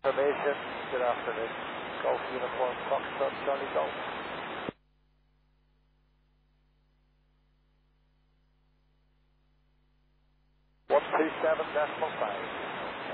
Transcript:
Information. Good afternoon. Golf Uniform Foxtrot Charlie Golf. 127.5.